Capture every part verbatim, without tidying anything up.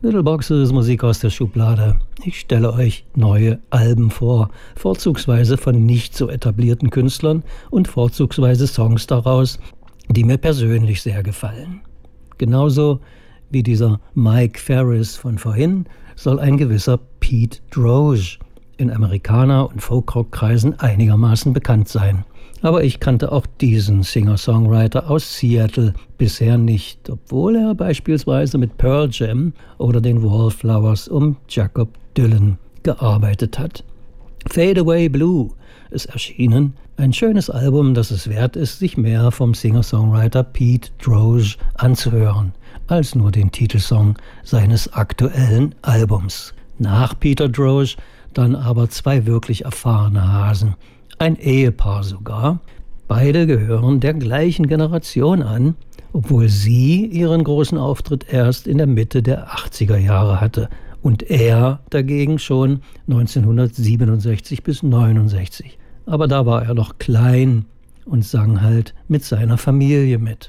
Little Boxes, Musik aus der Schublade. Ich stelle euch neue Alben vor, vorzugsweise von nicht so etablierten Künstlern und vorzugsweise Songs daraus, die mir persönlich sehr gefallen. Genauso wie dieser Mike Ferris von vorhin soll ein gewisser Pete Droge in Amerikaner- und Folkrock-Kreisen einigermaßen bekannt sein. Aber ich kannte auch diesen Singer-Songwriter aus Seattle bisher nicht, obwohl er beispielsweise mit Pearl Jam oder den Wallflowers um Jakob Dylan gearbeitet hat. Fade Away Blue ist erschienen, ein schönes Album, das es wert ist, sich mehr vom Singer-Songwriter Pete Droge anzuhören, als nur den Titelsong seines aktuellen Albums. Nach Peter Droge dann aber zwei wirklich erfahrene Hasen. Ein Ehepaar sogar. Beide gehören der gleichen Generation an, obwohl sie ihren großen Auftritt erst in der Mitte der achtziger Jahre hatte und er dagegen schon neunzehnhundertsiebenundsechzig bis neunundsechzig. Aber da war er noch klein und sang halt mit seiner Familie mit.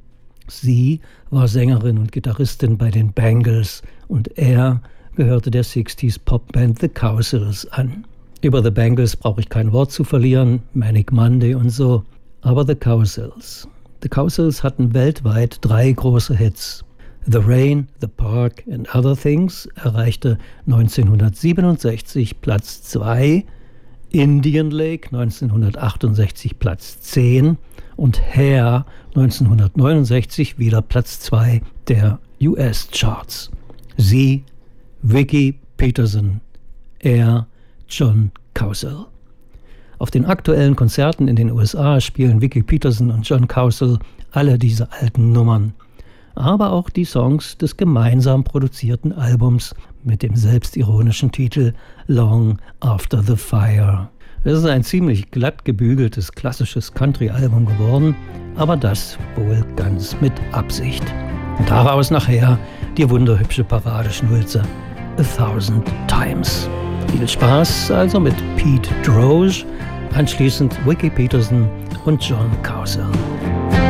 Sie war Sängerin und Gitarristin bei den Bangles und er gehörte der sechziger Popband The Cowsills an. Über The Bangles brauche ich kein Wort zu verlieren, Manic Monday und so, aber The Cowsills. The Cowsills hatten weltweit drei große Hits. The Rain, The Park and Other Things erreichte neunzehnhundertsiebenundsechzig Platz zwei, Indian Lake neunzehnhundertachtundsechzig Platz zehn und Hair neunzehnhundertneunundsechzig wieder Platz zwei der U S-Charts. Sie, Vicky Peterson, er, John Cowsill. Auf den aktuellen Konzerten in den U S A spielen Vicky Peterson und John Cowsill alle diese alten Nummern, aber auch die Songs des gemeinsam produzierten Albums mit dem selbstironischen Titel Long After the Fire. Es ist ein ziemlich glatt gebügeltes klassisches Country-Album geworden, aber das wohl ganz mit Absicht. Und daraus nachher die wunderhübsche Paradeschnulze A Thousand Times. Viel Spaß also mit Pete Droge, anschließend Vicky Peterson und John Cowsill.